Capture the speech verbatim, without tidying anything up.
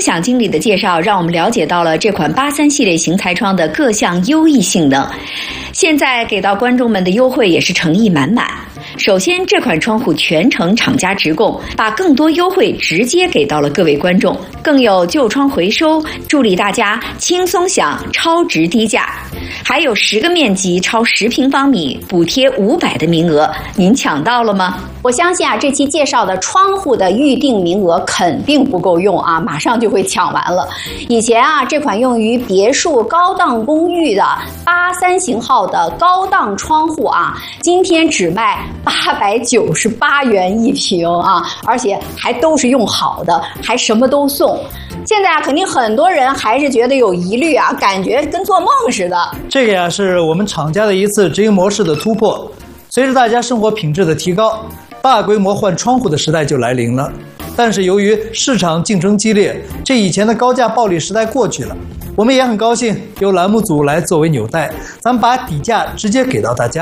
享经理的介绍，让我们了解到了这款八三系列型彩窗的各项优异性能。现在给到观众们的优惠也是诚意满满。首先，这款窗户全程厂家直供，把更多优惠直接给到了各位观众，更有旧窗回收，助力大家轻松享超值低价。还有十个面积超十平方米补贴五百的名额，您抢到了吗？ 我相信啊，这期介绍的窗户的预定名额肯定不够用啊，马上就会抢完了。以前啊，这款用于别墅高档公寓的八三型号的高档窗户啊，今天只卖八百九十八元一平啊，而且还都是用好的，还什么都送。现在啊，肯定很多人还是觉得有疑虑啊，感觉跟做梦似的。 这个呀，是我们厂家的一次直营模式的突破。随着大家生活品质的提高，大规模换窗户的时代就来临了。但是由于市场竞争激烈，这以前的高价暴利时代过去了。我们也很高兴由栏目组来作为纽带，咱们把底价直接给到大家。